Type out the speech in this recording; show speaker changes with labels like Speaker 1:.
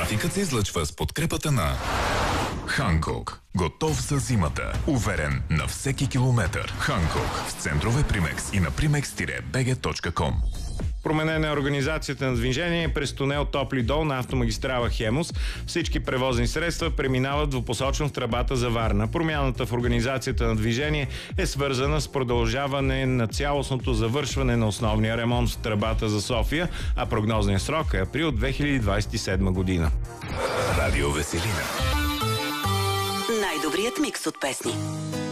Speaker 1: Трафикът се излъчва с подкрепата на Ханкок. Готов за зимата. Уверен на всеки километър. Ханкок. В центрове Примекс и на primex-bg.com.
Speaker 2: Променена е организацията на движение през тунел Топли дол на автомагистрала Хемус. Всички превозни средства преминават двупосочно в тръбата за Варна. Промяната в организацията на движение е свързана с продължаване на цялостното завършване на основния ремонт в тръбата за София, а прогнозният срок е април 2027 година.
Speaker 1: Радио Веселина.
Speaker 3: Най-добрият микс от песни.